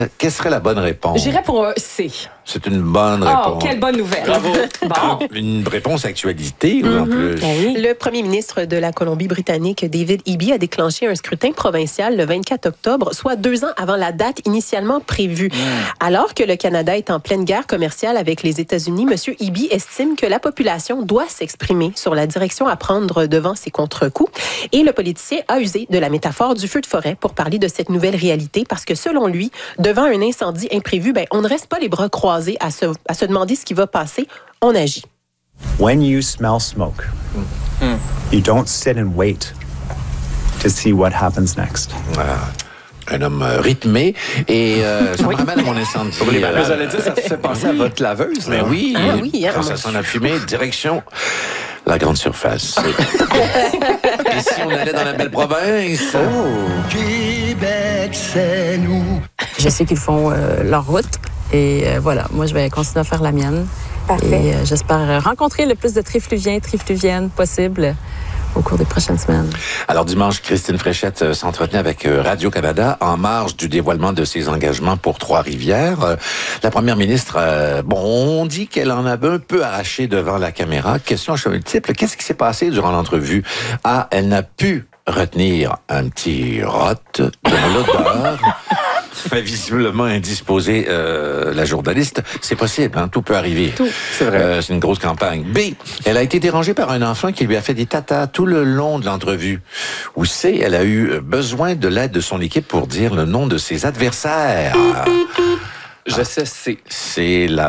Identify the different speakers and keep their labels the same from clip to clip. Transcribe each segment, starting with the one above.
Speaker 1: Quelle serait la bonne réponse?
Speaker 2: J'irais pour un C.
Speaker 1: C'est une bonne réponse.
Speaker 2: Oh, quelle bonne nouvelle.
Speaker 3: Bravo.
Speaker 2: Bon.
Speaker 1: Une réponse actualité, en plus.
Speaker 2: Oui.
Speaker 4: Le premier ministre de la Colombie-Britannique, David Eby, a déclenché un scrutin provincial le 24 octobre, soit 2 ans avant la date initialement prévue. Alors que le Canada est en pleine guerre commerciale avec les États-Unis, M. Eby estime que la population doit s'exprimer sur la direction à prendre devant ces contre-coups. Et le politicien a usé de la métaphore du feu de forêt pour parler de cette nouvelle réalité parce que, selon lui, devant un incendie imprévu, on ne reste pas les bras croisés à se demander ce qui va passer. On agit.
Speaker 5: When you smell smoke, you don't sit and wait to see what happens next.
Speaker 1: Un homme rythmé et ça me ramène à mon incendie.
Speaker 3: J'allais dire, ça fait penser à votre laveuse.
Speaker 1: Mais oui, quand
Speaker 4: hein,
Speaker 1: ça sent la fumée, direction la grande surface. Et si on allait dans la belle province?
Speaker 6: Québec, c'est nous.
Speaker 7: Je sais qu'ils font leur route et voilà, moi je vais continuer à faire la mienne.
Speaker 8: Parfait.
Speaker 7: Et j'espère rencontrer le plus de trifluviennes possible au cours des prochaines semaines. Alors
Speaker 1: dimanche, Christine Fréchette s'entretenait avec Radio-Canada en marge du dévoilement de ses engagements pour Trois-Rivières. La première ministre, on dit qu'elle en avait un peu arraché devant la caméra. Question à cheveux multiples, qu'est-ce qui s'est passé durant l'entrevue? Elle n'a pu retenir un petit rot de l'odeur. Visiblement indisposée, la journaliste. C'est possible, hein? Tout peut arriver.
Speaker 3: Tout, c'est vrai.
Speaker 1: C'est une grosse campagne. B, elle a été dérangée par un enfant qui lui a fait des tatas tout le long de l'entrevue. Ou C, elle a eu besoin de l'aide de son équipe pour dire le nom de ses adversaires.
Speaker 3: Je sais, C.
Speaker 1: C'est la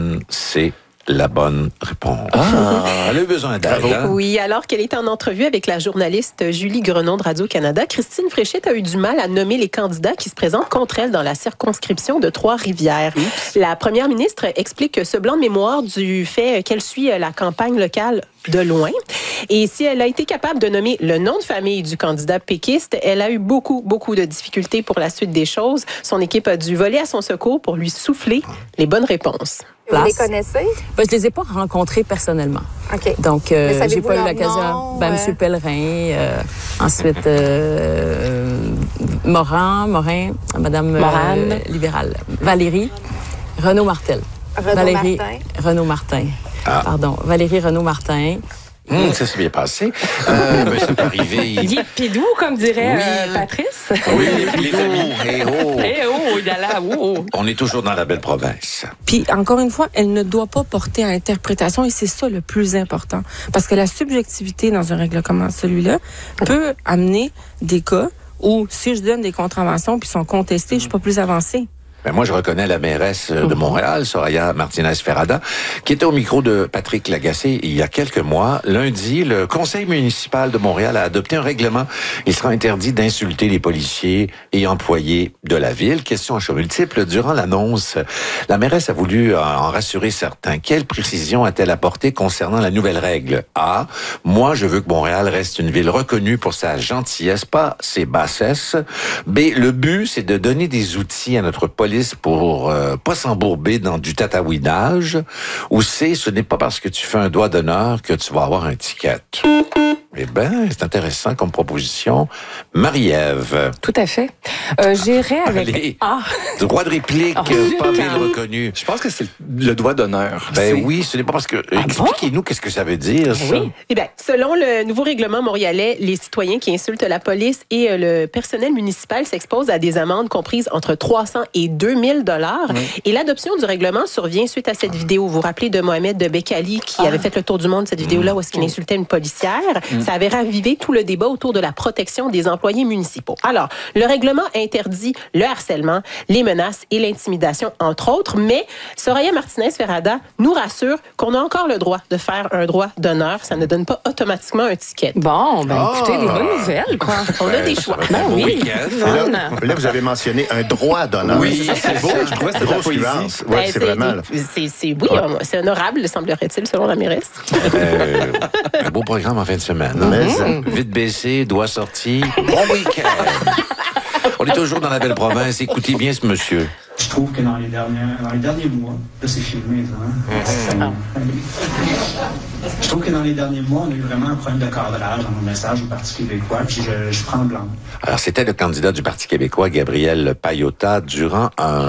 Speaker 1: bonne réponse. Elle a eu besoin d'aide. Hein?
Speaker 4: Oui, alors qu'elle était en entrevue avec la journaliste Julie Grenon de Radio-Canada, Christine Fréchette a eu du mal à nommer les candidats qui se présentent contre elle dans la circonscription de Trois-Rivières. La première ministre explique ce blanc de mémoire du fait qu'elle suit la campagne locale de loin. Et si elle a été capable de nommer le nom de famille du candidat péquiste, elle a eu beaucoup de difficultés pour la suite des choses. Son équipe a dû voler à son secours pour lui souffler les bonnes réponses.
Speaker 8: Vous les connaissez?
Speaker 7: Je les ai pas rencontrés personnellement.
Speaker 8: OK.
Speaker 7: Donc, j'ai pas eu l'occasion. M. Pellerin, ensuite Morin, Madame libérale, Valérie Renaud-Martel. Valérie Renaud-Martin. Valérie Renaud-Martin.
Speaker 1: Ça s'est bien passé. C'est arrivé.
Speaker 2: Il est pidou, comme dirait Patrice.
Speaker 1: Oui, les amis. On est toujours dans la belle province.
Speaker 9: Puis, encore une fois, elle ne doit pas porter à interprétation et c'est ça le plus important. Parce que la subjectivité dans un règlement comme celui-là peut amener des cas où, si je donne des contraventions puis sont contestées, je suis pas plus avancée.
Speaker 1: Moi, je reconnais la mairesse de Montréal, Soraya Martinez-Ferrada, qui était au micro de Patrick Lagacé il y a quelques mois. Lundi, le conseil municipal de Montréal a adopté un règlement. Il sera interdit d'insulter les policiers et employés de la ville. Question à choix multiples. Durant l'annonce, la mairesse a voulu en rassurer certains. Quelle précision a-t-elle apportée concernant la nouvelle règle? A. Moi, je veux que Montréal reste une ville reconnue pour sa gentillesse, pas ses bassesses. B. Le but, c'est de donner des outils à notre police pour pas s'embourber dans du tatouinage. Ou C, ce n'est pas parce que tu fais un doigt d'honneur que tu vas avoir un ticket. Eh bien, c'est intéressant comme proposition. Marie-Ève.
Speaker 2: Tout à fait. J'irai avec
Speaker 1: Allez, droit de réplique, pas ville reconnue.
Speaker 3: Je pense que c'est le doigt d'honneur.
Speaker 1: Oui, ce n'est pas parce que... Expliquez-nous qu'est-ce que ça veut dire, ça.
Speaker 4: Oui. Eh bien, selon le nouveau règlement montréalais, les citoyens qui insultent la police et le personnel municipal s'exposent à des amendes comprises entre 300 et 2000 $. Et l'adoption du règlement survient suite à cette vidéo. Vous vous rappelez de Mohamed de Bekali qui avait fait le tour du monde, cette vidéo-là, où est-ce qu'il insultait une policière. Ça avait ravivé tout le débat autour de la protection des employés municipaux. Alors, le règlement interdit le harcèlement, les menaces et l'intimidation, entre autres, mais Soraya Martinez-Ferrada nous rassure qu'on a encore le droit de faire un droit d'honneur. Ça ne donne pas automatiquement un ticket.
Speaker 2: Bon, écoutez, des bonnes nouvelles, quoi.
Speaker 4: On a des choix.
Speaker 6: Là, vous avez mentionné un droit d'honneur.
Speaker 3: Oui, c'est beau. Je trouvais que c'était
Speaker 6: grosse nuance. Ouais, c'est vraiment...
Speaker 4: C'est honorable, semblerait-il, selon la mairesse.
Speaker 1: Un beau programme en fin de semaine. Vite baissé, doigt sorti. Bon week-end. On est toujours dans la belle province. Écoutez bien ce monsieur.
Speaker 10: Je trouve que dans les derniers mois, là c'est filmé, ça, hein? Je trouve que dans les derniers mois, on a eu vraiment un problème de cadrage dans nos messages au Parti québécois, puis je prends le blanc.
Speaker 1: Alors, c'était le candidat du Parti québécois, Gabriel Payota, durant un